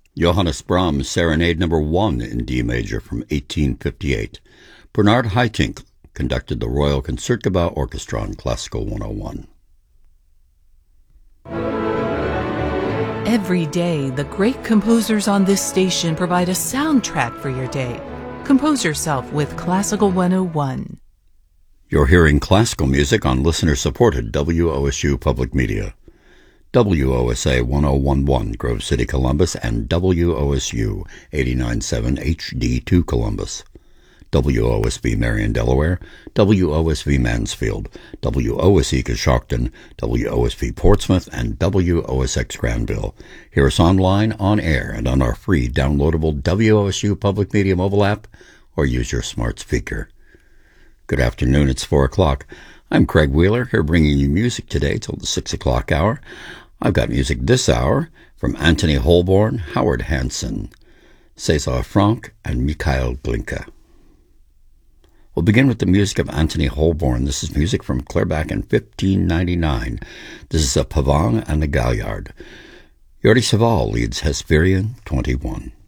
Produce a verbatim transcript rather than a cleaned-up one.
Johannes Brahms, Serenade Number One in D major from eighteen fifty-eight. Bernard Haitink conducted the Royal Concertgebouw Orchestra on Classical one oh one. Every day, the great composers on this station provide a soundtrack for your day. Compose yourself with Classical one oh one. You're hearing classical music on listener-supported W O S U Public Media. W O S A one oh one point one Grove City, Columbus, and W O S U eighty-nine point seven H D two Columbus. W O S V Marion, Delaware, W O S V Mansfield, W O S E Coshocton, W O S V Portsmouth, and W O S X Granville. Hear us online, on air, and on our free downloadable W O S U Public Media mobile app, or use your smart speaker. Good afternoon, it's four o'clock. I'm Craig Wheeler, here bringing you music today till the six o'clock hour. I've got music this hour from Anthony Holborn, Howard Hansen, César Franck, and Mikhail Glinka. We'll begin with the music of Anthony Holborn. This is music from Clairback in fifteen ninety-nine. This is a Pavane and a Galliard. Jordi Savall leads Hesperian twenty-one.